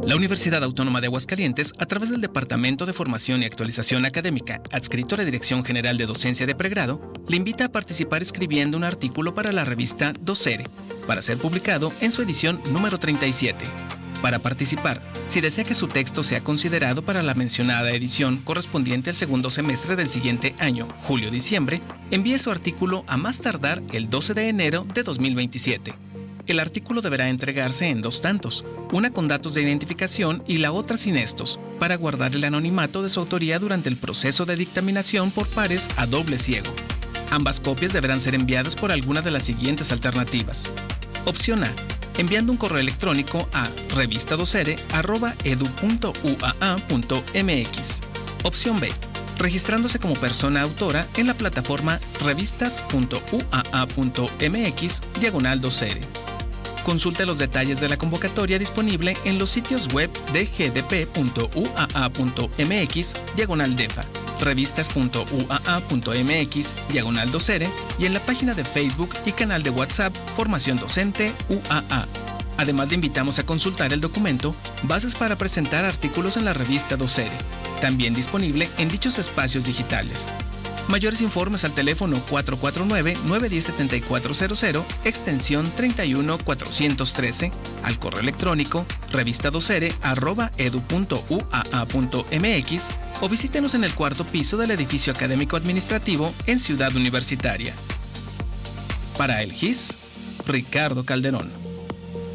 La Universidad Autónoma de Aguascalientes, a través del Departamento de Formación y Actualización Académica, adscrito a la Dirección General de Docencia de Pregrado, le invita a participar escribiendo un artículo para la revista Docere, para ser publicado en su edición número 37. Para participar, si desea que su texto sea considerado para la mencionada edición correspondiente al segundo semestre del siguiente año, julio-diciembre, envíe su artículo a más tardar el 12 de enero de 2027. El artículo deberá entregarse en 2 tantos, una con datos de identificación y la otra sin estos, para guardar el anonimato de su autoría durante el proceso de dictaminación por pares a doble ciego. Ambas copias deberán ser enviadas por alguna de las siguientes alternativas. Opción A, enviando un correo electrónico a revistadocere@edu.uaa.mx. Opción B, registrándose como persona autora en la plataforma revistas.uaa.mx/docere. Consulte los detalles de la convocatoria disponible en los sitios web de gdp.uaa.mx/defa, revistas.uaa.mx/docere y en la página de Facebook y canal de WhatsApp Formación Docente UAA. Además, le invitamos a consultar el documento Bases para presentar artículos en la revista Docere, también disponible en dichos espacios digitales. Mayores informes al teléfono 449-910-7400, extensión 31413, al correo electrónico revistadocere@edu.uaa.mx o visítenos en el 4º piso del edificio académico administrativo en Ciudad Universitaria. Para el GIS, Ricardo Calderón.